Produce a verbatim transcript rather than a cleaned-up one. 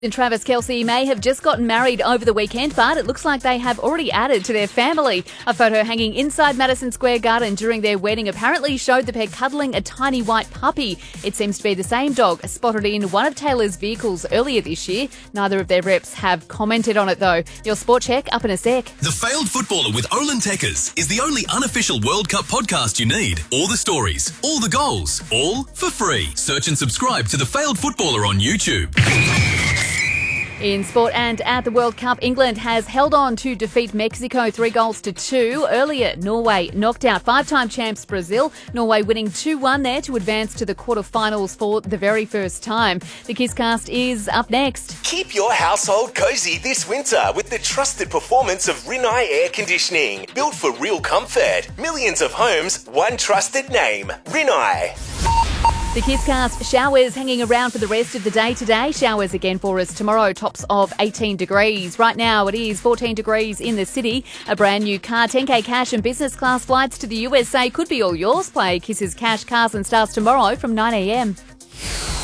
And Travis Kelce may have just gotten married over the weekend, but it looks like they have already added to their family. A photo hanging inside Madison Square Garden during their wedding apparently showed the pair cuddling a tiny white puppy. It seems to be the same dog spotted in one of Taylor's vehicles earlier this year. Neither of their reps have commented on it, though. Your Sport Check up in a sec. The Failed Footballer with Olin Tekkers is the only unofficial World Cup podcast you need. All the stories, all the goals, all for free. Search and subscribe to The Failed Footballer on YouTube. In sport and at the World Cup, England has held on to defeat Mexico three goals to two. Earlier, Norway knocked out five-time champs Brazil. Norway winning two one there to advance to the quarterfinals for the very first time. The Kisscast is up next. Keep your household cozy this winter with the trusted performance of Rinnai Air Conditioning. Built for real comfort. Millions of homes, one trusted name. Rinnai. The Kisscast, showers hanging around for the rest of the day today. Showers again for us tomorrow, tops of eighteen degrees. Right now it is fourteen degrees in the city. A brand new car, ten K cash and business class flights to the U S A could be all yours. Play Kisses Cash Cars and Stars tomorrow from nine a m.